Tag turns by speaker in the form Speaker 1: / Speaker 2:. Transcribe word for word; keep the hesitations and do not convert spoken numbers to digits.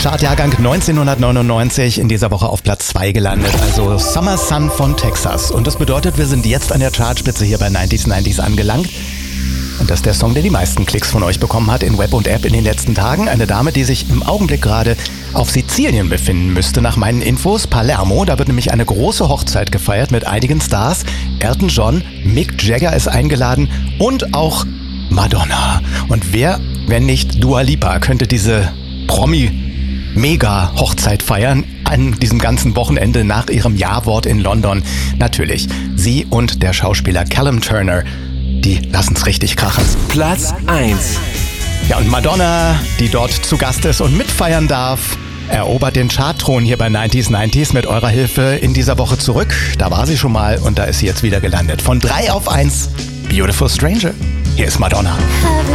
Speaker 1: Chartjahrgang neunzehnhundertneunundneunzig, in dieser Woche auf Platz zwei gelandet, also Summer Sun von Texas. Und das bedeutet, wir sind jetzt an der Chartspitze hier bei neunziger neunzig angelangt. Und das ist der Song, der die meisten Klicks von euch bekommen hat in Web und App in den letzten Tagen. Eine Dame, die sich im Augenblick gerade auf Sizilien befinden müsste, nach meinen Infos. Palermo, da wird nämlich eine große Hochzeit gefeiert mit einigen Stars. Elton John, Mick Jagger ist eingeladen und auch Madonna. Und wer, wenn nicht Dua Lipa, könnte diese Promi-Mega-Hochzeit feiern an diesem ganzen Wochenende nach ihrem Ja-Wort in London? Natürlich, sie und der Schauspieler Callum Turner. Die lassen's richtig krachen.
Speaker 2: Platz eins.
Speaker 1: Ja, und Madonna, die dort zu Gast ist und mitfeiern darf, erobert den Chartthron hier bei neunziger neunzig mit eurer Hilfe in dieser Woche zurück. Da war sie schon mal und da ist sie jetzt wieder gelandet. Von drei auf eins, Beautiful Stranger. Hier ist Madonna.